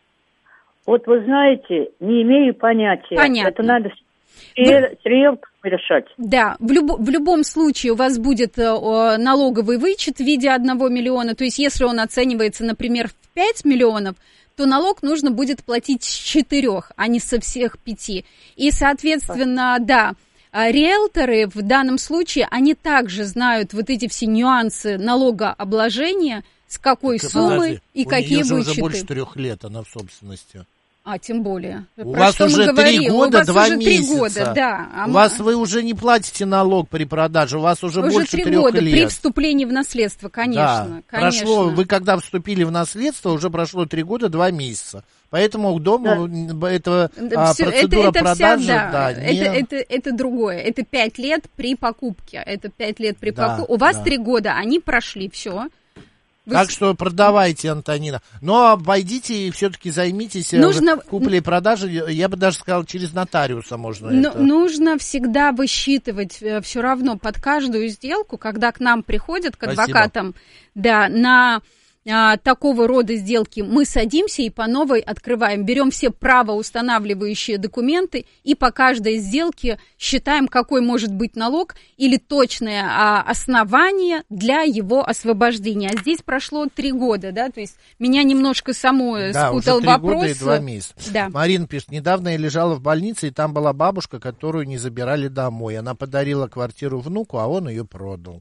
Вот вы знаете, не имею понятия. Понятно. Это надо с риэлтором решать. Да, в, люб, в любом случае у вас будет э, налоговый вычет в виде одного миллиона. То есть если он оценивается, например, в пять миллионов, то налог нужно будет платить с четырех, а не со всех пяти. И, соответственно, да, риэлторы в данном случае, они также знают вот эти все нюансы налогообложения, с какой так, суммой подожди, и какие вычеты. Уже больше трех лет она в собственности. А, тем более. У Про вас что уже три года, у вас два уже месяца. три года, да. А у мы... вас вы уже не платите налог при продаже, у вас уже, уже больше трех года, лет. При вступлении в наследство, конечно, да. конечно. Прошло, вы когда вступили в наследство, уже прошло три года, два месяца. Поэтому к дому да. это а, Все, процедура это, это продажи, вся, да, да, не... это, это, это другое. Это пять лет при покупке. Это пять лет при да, покупке. У вас да. три года, они прошли, все. Вы... Так что продавайте, Антонина. Но обойдите и все-таки займитесь Нужно... куплей и продажей. Я бы даже сказал, через нотариуса можно Но, это. Нужно всегда высчитывать все равно под каждую сделку, когда к нам приходят, к адвокатам, да, на... А, такого рода сделки, мы садимся и по новой открываем, берем все правоустанавливающие документы и по каждой сделке считаем, какой может быть налог или точное а, основание для его освобождения. А здесь прошло три года, да, то есть меня немножко саму да, спутал уже три вопрос. Года и два месяца. Да. Марина пишет, недавно я лежала в больнице, и там была бабушка, которую не забирали домой. Она подарила квартиру внуку, а он ее продал.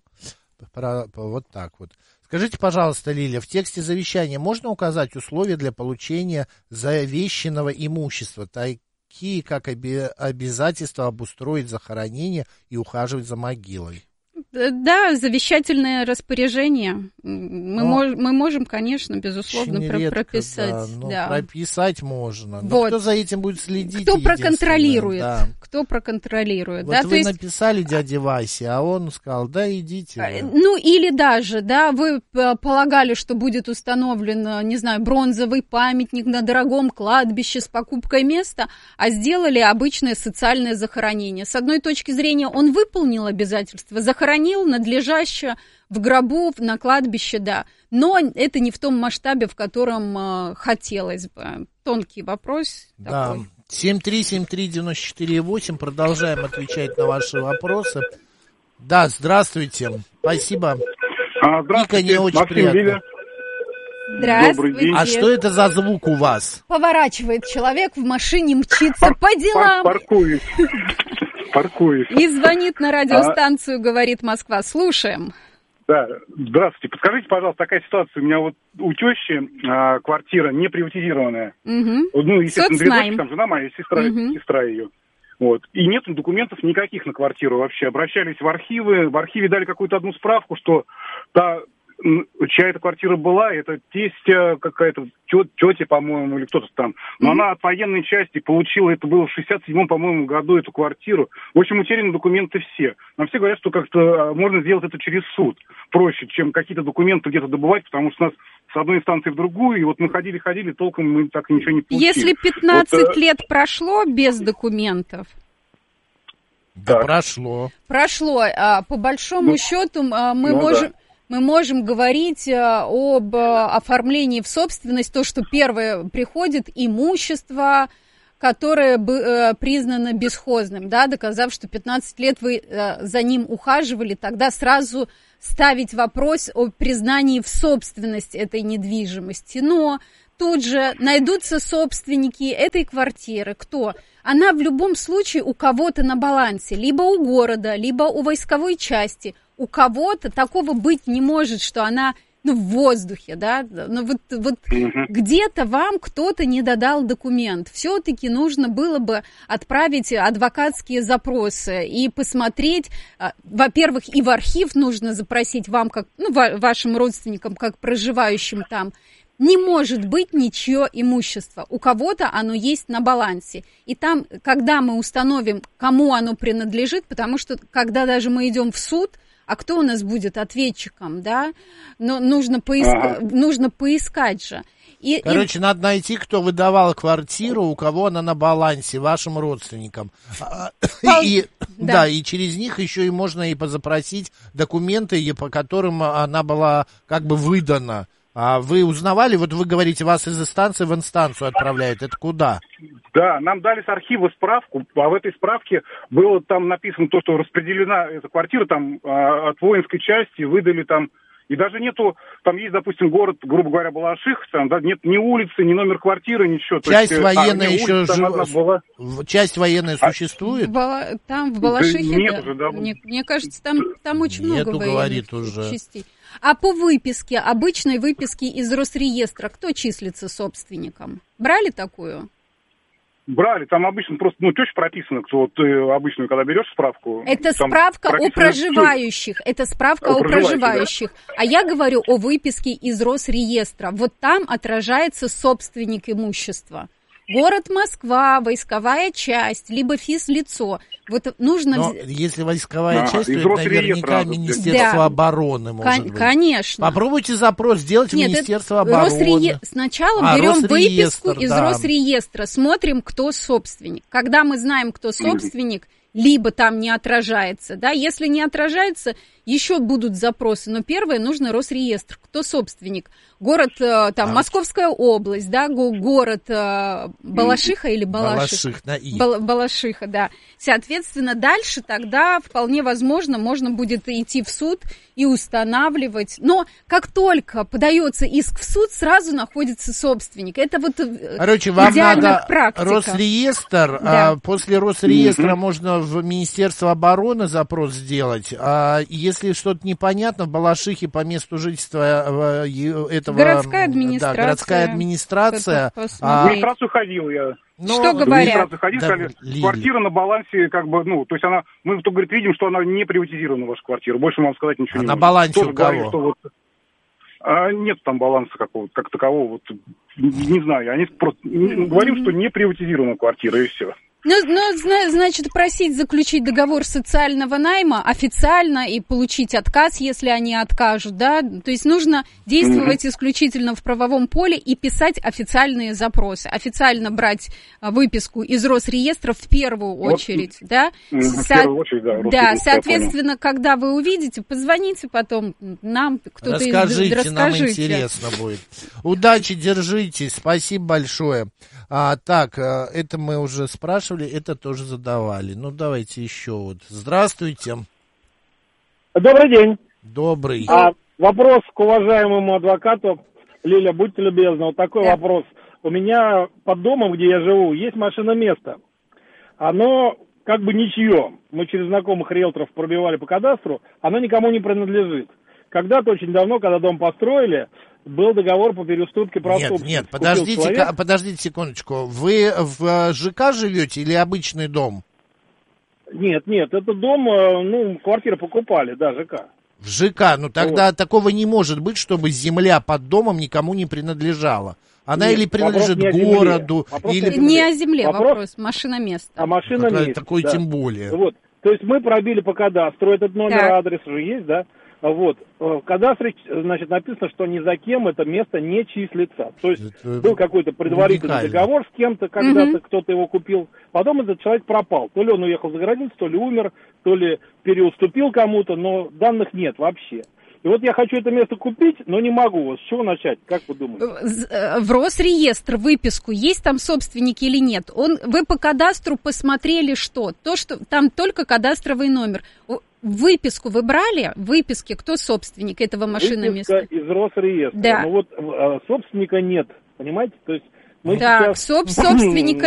Вот так вот. Скажите, пожалуйста, Лиля, в тексте завещания можно указать условия для получения завещанного имущества, такие как оби- обязательство обустроить захоронение и ухаживать за могилой? Да, завещательное распоряжение. Мы, мож, мы можем, конечно, безусловно, про- редко, прописать. Да, ну, да. Прописать можно. Но вот. Кто за этим будет следить? Кто проконтролирует? Да. Кто проконтролирует? Вот да? вы То есть... написали дяде Васе, а он сказал, да, идите. Ну, или даже, да, вы полагали, что будет установлен, не знаю, бронзовый памятник на дорогом кладбище с покупкой места, а сделали обычное социальное захоронение. С одной точки зрения, он выполнил обязательства, захоронил надлежаще в гробу, на кладбище, да, но это не в том масштабе, в котором э, хотелось бы. Тонкий вопрос. Да. Такой. семь три семь три девяносто четыре восемь, продолжаем отвечать на ваши вопросы. Да, здравствуйте, спасибо. А, здравствуйте, Вика, не очень Максим, приятно. Лиля. Здравствуйте. А что это за звук у вас? Поворачивает человек в машине, мчится пар- по делам. Пар- паркуюсь. Паркуюсь. И звонит на радиостанцию, а... говорит Москва. Слушаем. Да, здравствуйте. Подскажите, пожалуйста, такая ситуация. У меня вот у тещи а, квартира не приватизированная. Угу. Ну, естественно, две дочки, там жена моя, сестра, угу. сестра ее. Вот. И нет документов никаких на квартиру вообще. Обращались в архивы. В архиве дали какую-то одну справку, что та, чья эта квартира была, это тестя какая-то, тетя, по-моему, или кто-то там. Но mm-hmm. она от военной части получила, это было в шестьдесят седьмом, по-моему, году, эту квартиру. В общем, утеряны документы все. Нам все говорят, что как-то можно сделать это через суд. Проще, чем какие-то документы где-то добывать, потому что у нас с одной инстанции в другую, и вот мы ходили-ходили, толком мы так и ничего не получили. Если пятнадцать вот, лет прошло без документов? Да, так. прошло. Прошло. По большому ну, счету мы ну, можем... Да. Мы можем говорить об оформлении в собственность, то, что первое приходит имущество, которое признано бесхозным, да, доказав, что пятнадцать лет вы за ним ухаживали, тогда сразу ставить вопрос о признании в собственность этой недвижимости. Но тут же найдутся собственники этой квартиры. Кто? Она в любом случае у кого-то на балансе, либо у города, либо у войсковой части. У кого-то такого быть не может, что она, ну, в воздухе, да, но вот, вот mm-hmm. где-то вам кто-то не додал документ. Все-таки нужно было бы отправить адвокатские запросы и посмотреть, во-первых, и в архив нужно запросить вам, как, ну, вашим родственникам, как проживающим там. Не может быть ничье имущество. У кого-то оно есть на балансе. И там, когда мы установим, кому оно принадлежит, потому что, когда даже мы идем в суд, а кто у нас будет ответчиком, да? Но нужно, поиска... ага. нужно поискать же. И, Короче, и... надо найти, кто выдавал квартиру, у кого она на балансе, вашим родственникам. Пол... И, да. да, и через них еще и можно и позапросить документы, по которым она была как бы выдана. А вы узнавали, вот вы говорите, вас из инстанции в инстанцию отправляют, это куда? Да, нам дали с архива справку, а в этой справке было там написано то, что распределена эта квартира там от воинской части, выдали там, и даже нету, там есть, допустим, город, грубо говоря, Балаших, там, да, нет ни улицы, ни номер квартиры, ничего. Часть есть, военная а, еще улица, жив... была... Часть военная а... существует? В Бала... Там в Балашихе, да, нет да. Уже, да. Мне, мне кажется, там, там очень Нету, много военных говорит, уже. частей. А по выписке, обычной выписке из Росреестра, кто числится собственником? Брали такую? Брали, там обычно просто, ну, теща прописана, кто вот ты обычную, когда берешь справку. Это справка о проживающих, теща. Это справка о, о проживающих, проживающих. Да. А я говорю о выписке из Росреестра. Вот там отражается собственник имущества. Город Москва, войсковая часть, либо физлицо. Вот нужно... Но если войсковая а, часть, то это наверняка Министерство да. обороны, может Кон- быть. Конечно. Попробуйте запрос сделать Нет, в Министерство обороны. Росре... Сначала а, берем выписку из да. Росреестра, смотрим, кто собственник. Когда мы знаем, кто собственник, либо там не отражается, да, если не отражается, еще будут запросы, но первое, нужно Росреестр, кто собственник, город, там, а. Московская область, да, город Балашиха или Балаших? Балаших, на И. Бал- Балашиха, да. Соответственно, дальше тогда вполне возможно, можно будет идти в суд и устанавливать, но как только подается иск в суд, сразу находится собственник. Это вот Короче, вам надо практика. Росреестр, да. а после Росреестра mm-hmm. можно в Министерство обороны запрос сделать, а если что-то непонятно, в Балашихе по месту жительства этого... Городская администрация. Да, городская администрация. А... В администрацию ходил я. Но, что говорят? Ходил, да, сказали, квартира на балансе, как бы, ну, то есть она, мы только, говорит, видим, что она не приватизирована, ваша квартира. Больше вам сказать ничего а не на можем. Балансе Тоже у кого? Говорили, что вот, а, нет там баланса какого-то, как такового, вот, не знаю. Они просто говорим, что не приватизирована квартира, и все. Ну, ну, значит, просить заключить договор социального найма официально и получить отказ, если они откажут, да, то есть нужно действовать mm-hmm. исключительно в правовом поле и писать официальные запросы, официально брать выписку из Росреестра в первую очередь, вот, да. Mm-hmm. Со- в первую очередь, да. Да, соответственно, когда вы увидите, позвоните потом нам, кто-то расскажите, расскажите. Нам интересно будет. Удачи, держитесь, спасибо большое. А, так, это мы уже спрашивали, это тоже задавали. Ну, давайте еще вот. Здравствуйте. Добрый день. Добрый. А, вопрос к уважаемому адвокату. Лиля, будьте любезны, вот такой Да. вопрос. У меня под домом, где я живу, есть машиноместо. Оно как бы ничье. Мы через знакомых риэлторов пробивали по кадастру. Оно никому не принадлежит. Когда-то очень давно, когда дом построили, был договор по переуступке прав Нет, собственности. нет, Купил подождите, человек. ка- подождите секундочку. Вы в ЖК живете или обычный дом? Нет, нет, это дом, э, ну, квартиру покупали, да, ЖК. В ЖК, ну тогда такого не может быть, чтобы земля под домом никому не принадлежала. Она Нет, или принадлежит вопрос не о городу, земле. Вопрос или... не о земле. Не о земле Вопрос- вопрос, машиноместо. А машина Такая- месте, такой да. тем более. Вот. То есть мы пробили по кадастру, этот номер, Так. адрес уже есть, да? Вот. В кадастре, значит, написано, что ни за кем это место не числится. То есть Это был какой-то предварительный уникально. договор с кем-то, когда-то Мгм. кто-то его купил. Потом этот человек пропал. То ли он уехал за границу, то ли умер, то ли переуступил кому-то, но данных нет вообще. И вот я хочу это место купить, но не могу. Вот с чего начать? Как вы думаете? З- э, В Росреестр выписку есть там собственники или нет? Он, вы по кадастру посмотрели что? То, что там только кадастровый номер. О, Выписку вы брали? Выписки, кто собственник этого машиноместа? Выписка из Росреестра. Да. Ну вот э, собственника нет, понимаете? То есть мы Так, сейчас... соб- собственника